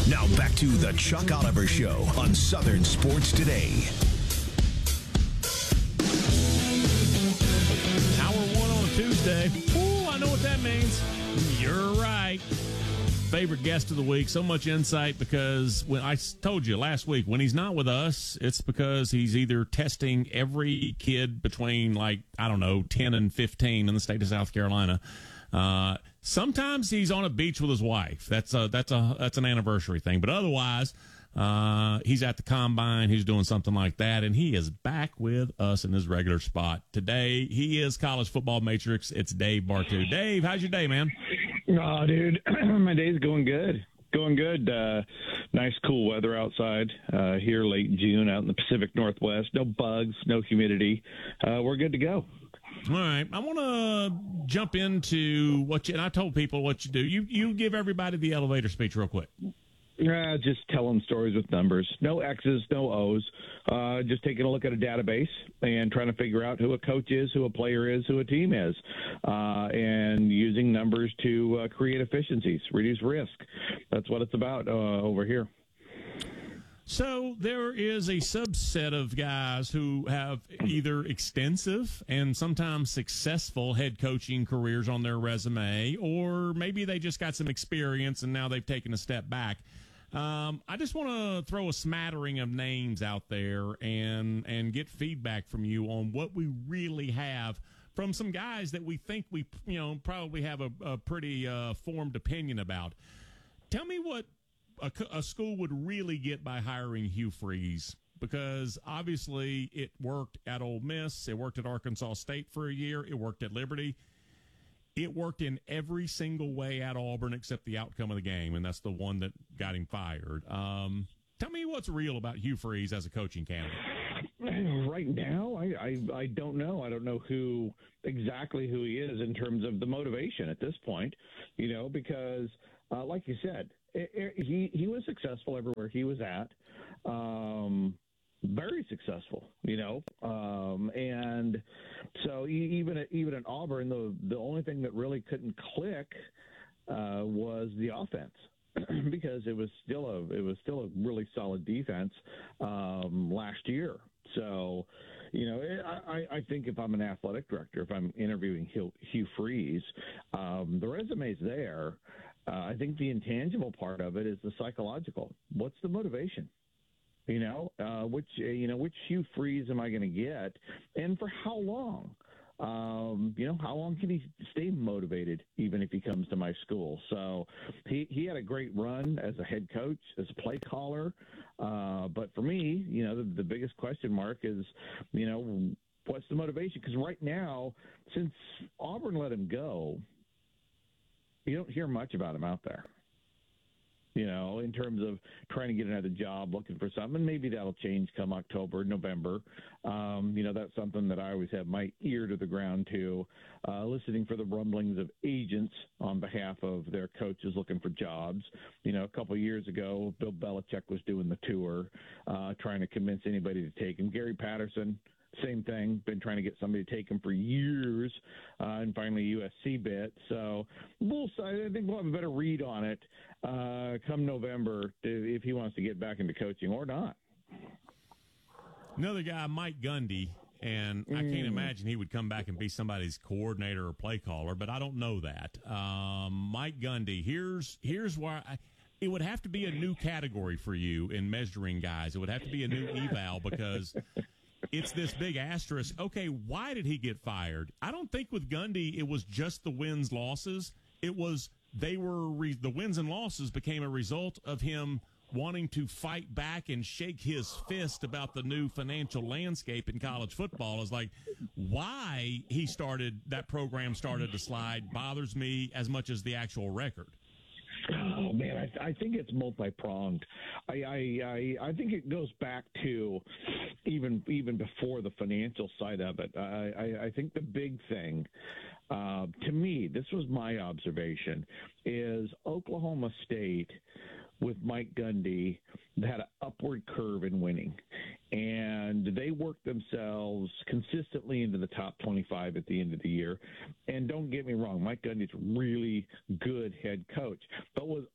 Now back to the Chuck Oliver Show on Southern Sports Today. Hour 1 on a Tuesday. Ooh, I know what that means. You're right. Favorite guest of the week. So much insight because when I told you last week, when he's not with us, it's because he's either testing every kid between 10 and 15 in the state of South Carolina. Sometimes he's on a beach with his wife. That's an anniversary thing. But otherwise, he's at the combine. He's doing something like that, and he is back with us in his regular spot today. He is College Football Matrix. It's Dave Bartoo. Dave, how's your day, man? Oh, dude, my day's going good. Going good. Nice, cool weather outside here late June out in the Pacific Northwest. No bugs, no humidity. We're good to go. All right. I want to jump into and I told people what you do. You give everybody the elevator speech real quick. Just telling stories with numbers. No X's, no O's. Just taking a look at a database and trying to figure out who a coach is, who a player is, who a team is, and using numbers to create efficiencies, reduce risk. That's what it's about over here. So there is a subset of guys who have either extensive and sometimes successful head coaching careers on their resume, or maybe they just got some experience and now they've taken a step back. I just want to throw a smattering of names out there and get feedback from you on what we really have from some guys that we think we probably have a pretty formed opinion about. Tell me what a school would really get by hiring Hugh Freeze, because obviously it worked at Ole Miss, it worked at Arkansas State for a year, it worked at Liberty. It worked in every single way at Auburn except the outcome of the game, and that's the one that got him fired. Tell me what's real about Hugh Freeze as a coaching candidate. Right now, I don't know. I don't know exactly who he is in terms of the motivation at this point, because like you said, he was successful everywhere he was at. Very successful, and so even at Auburn, the only thing that really couldn't click was the offense, because it was still a really solid defense last year. So, I think if I'm an athletic director, if I'm interviewing Hugh Freeze, the resume's there. I think the intangible part of it is the psychological. What's the motivation? Which Hugh Freeze am I going to get, and for how long? How long can he stay motivated even if he comes to my school? So he had a great run as a head coach, as a play caller. But for me, the biggest question mark is, what's the motivation? Because right now, since Auburn let him go, you don't hear much about him out there. In terms of trying to get another job, looking for something. And maybe that'll change come October, November. That's something that I always have my ear to the ground to, listening for the rumblings of agents on behalf of their coaches looking for jobs. A couple of years ago, Bill Belichick was doing the tour, trying to convince anybody to take him. Gary Patterson, same thing, been trying to get somebody to take him for years, and finally USC bit. So I think we'll have a better read on it come November if he wants to get back into coaching or not. Another guy, Mike Gundy, and I can't imagine he would come back and be somebody's coordinator or play caller, but I don't know that. Mike Gundy, here's why it would have to be a new category for you in measuring guys. It would have to be a new eval, because it's this big asterisk. Okay, why did he get fired? I don't think with Gundy it was just the wins losses. It was the wins and losses became a result of him wanting to fight back and shake his fist about the new financial landscape in college football. Is like why that program started to slide bothers me as much as the actual record. Oh man, I think it's multi-pronged. I think it goes back to even before the financial side of it. I think the big thing, to me, this was my observation, is Oklahoma State with Mike Gundy had an upward curve in winning, and they worked themselves consistently into the top 25 at the end of the year. And don't get me wrong, Mike Gundy's a really good head coach. But what also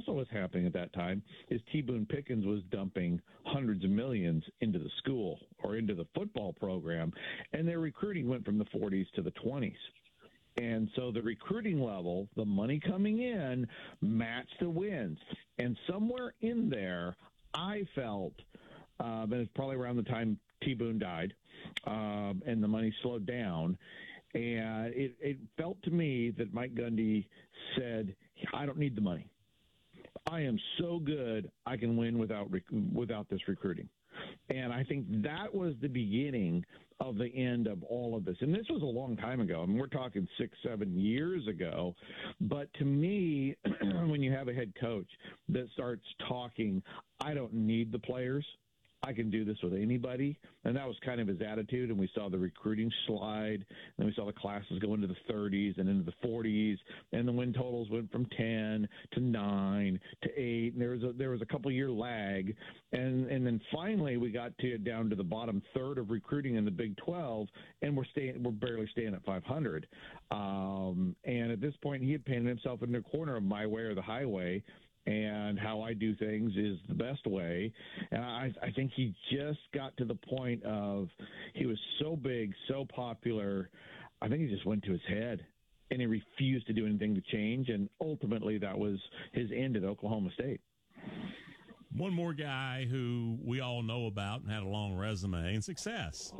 also was happening at that time is T. Boone Pickens was dumping hundreds of millions into the school or into the football program, and their recruiting went from the 40s to the 20s. And so the recruiting level, the money coming in, matched the wins. And somewhere in there, I felt, and it's probably around the time T. Boone died, and the money slowed down, and it felt to me that Mike Gundy said, I don't need the money. I am so good I can win without this recruiting. And I think that was the beginning of the end of all of this. And this was a long time ago. I mean, we're talking 6-7 years ago. But to me, when you have a head coach that starts talking, I don't need the players, I can do this with anybody. And that was kind of his attitude. And we saw the recruiting slide. And we saw the classes go into the 30s and into the 40s. And the win totals went from 10 to 9 to 8. And there was a couple year lag. And then finally we got down to the bottom third of recruiting in the Big 12. And we're barely staying at 500. And at this point, he had painted himself in the corner of my way or the highway. And how I do things is the best way. And I think he just got to the point of he was so big, so popular, I think he just went to his head. And he refused to do anything to change. And ultimately, that was his end at Oklahoma State. One more guy who we all know about and had a long resume and success.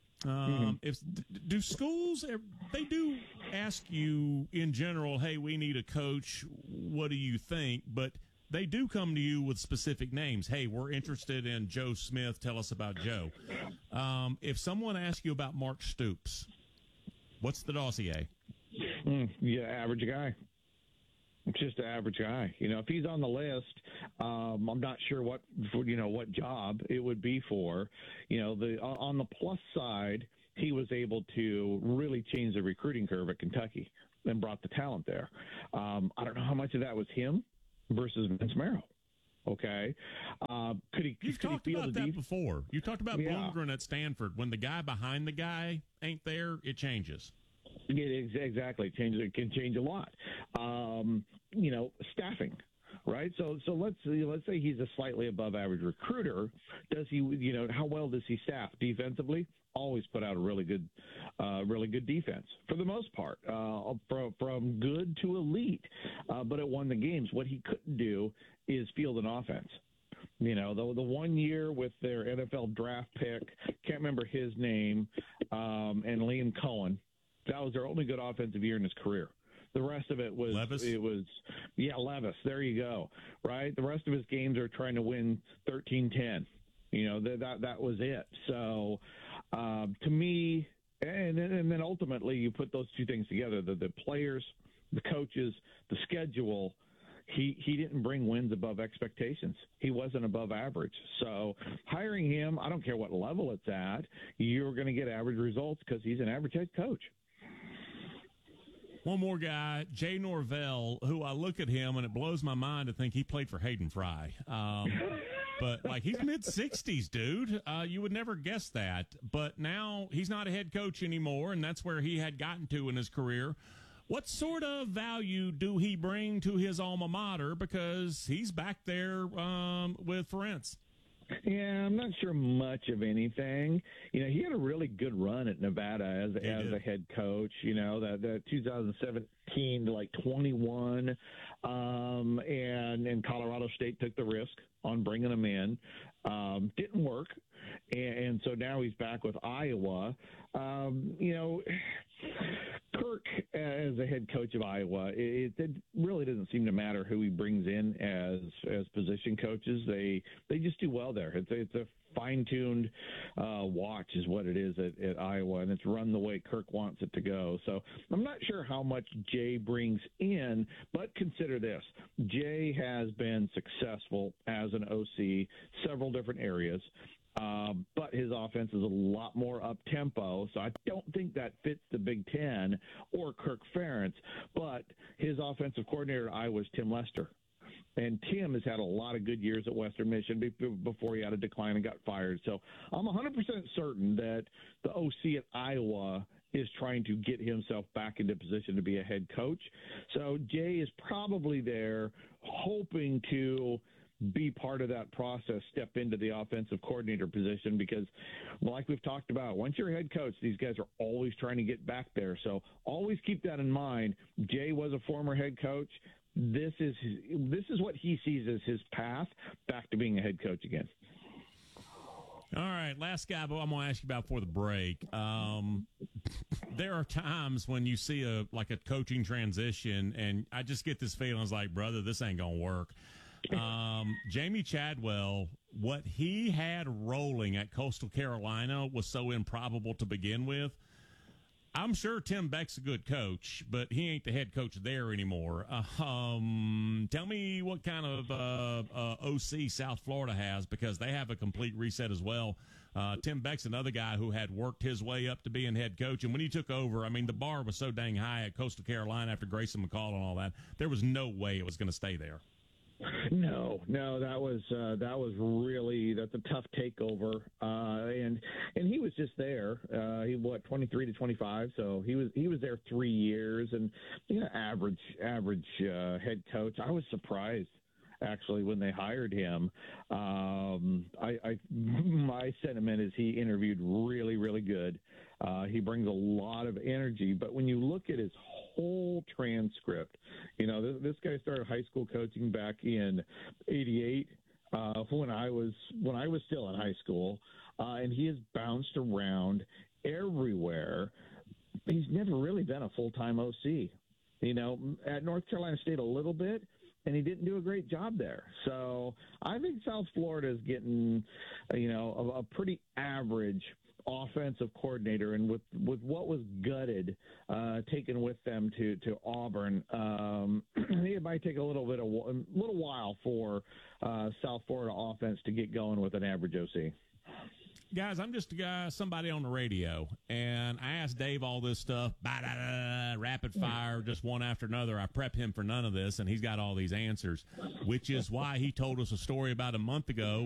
Do schools, they do ask you in general, hey, we need a coach, what do you think? But they do come to you with specific names. Hey, we're interested in Joe Smith. Tell us about Joe. If someone asks you about Mark Stoops, what's the dossier? Yeah, average guy. Just an average guy. You know, if he's on the list, I'm not sure what job it would be for. You know, on the plus side, he was able to really change the recruiting curve at Kentucky and brought the talent there. I don't know how much of that was him versus Vince Marrow. Okay, You've talked about that before. You talked about Bloomgren at Stanford. When the guy behind the guy ain't there, it changes. Yeah, exactly. It can change a lot. Staffing, right? So let's say he's a slightly above average recruiter. Does he? How well does he staff defensively? Always put out a really good defense for the most part, from good to elite. But it won the games. What he couldn't do is field an offense. The 1 year with their NFL draft pick, can't remember his name, and Liam Cohen. That was their only good offensive year in his career. The rest of it was Levis? Levis. There you go. Right. The rest of his games are trying to win 13-10. That was it. So to me, and then ultimately you put those two things together: the players, the coaches, the schedule. He didn't bring wins above expectations. He wasn't above average. So hiring him, I don't care what level it's at, you're going to get average results because he's an average head coach. One more guy, Jay Norvell, who I look at him and it blows my mind to think he played for Hayden Fry. But he's mid-60s, dude. You would never guess that. But now he's not a head coach anymore, and that's where he had gotten to in his career. What sort of value do he bring to his alma mater? Because he's back there with Ferentz. Yeah, I'm not sure much of anything. He had a really good run at Nevada as a head coach. That 2017 to 21, and Colorado State took the risk on bringing him in. Didn't work, and so now he's back with Iowa. Kirk as a head coach of Iowa, it really doesn't seem to matter who he brings in as position coaches. They just do well there. It's a fine-tuned watch is what it is at Iowa, and it's run the way Kirk wants it to go. So I'm not sure how much Jay brings in, but consider this. Jay has been successful as an OC several different areas. But his offense is a lot more up-tempo, so I don't think that fits the Big Ten or Kirk Ferentz. But his offensive coordinator at Iowa is Tim Lester. And Tim has had a lot of good years at Western Michigan before he had a decline and got fired. So I'm 100% certain that the OC at Iowa is trying to get himself back into position to be a head coach. So Jay is probably there hoping to be part of that process, step into the offensive coordinator position, because like we've talked about, once you're a head coach, these guys are always trying to get back there. So always keep that in mind. Jay was a former head coach. This is what he sees as his path back to being a head coach again. All right, last guy I'm going to ask you about before the break. There are times when you see a coaching transition, and I just get this feeling, it's like, brother, this ain't going to work. Jamie Chadwell, what he had rolling at Coastal Carolina was so improbable to begin with. I'm sure Tim Beck's a good coach, but he ain't the head coach there anymore. Tell me what kind of OC South Florida has, because they have a complete reset as well. Tim Beck's another guy who had worked his way up to being head coach, and when he took over, I mean, the bar was so dang high at Coastal Carolina after Grayson McCall and all that, there was no way it was going to stay there. No, that's a tough takeover, and he was just there. He 23 to 25, so he was there 3 years, and average head coach. I was surprised actually when they hired him. My sentiment is he interviewed really, really good. He brings a lot of energy, but when you look at his whole transcript, this guy started high school coaching back in '88 when I was still in high school, and he has bounced around everywhere. He's never really been a full-time OC. At North Carolina State a little bit, and he didn't do a great job there. So I think South Florida is getting, a pretty average offensive coordinator, and with what was gutted, taken with them to Auburn, it might take a little while for South Florida offense to get going with an average OC. Guys, I'm just a guy, somebody on the radio, and I asked Dave all this stuff, rapid fire, just one after another. I prep him for none of this, and he's got all these answers, which is why he told us a story about a month ago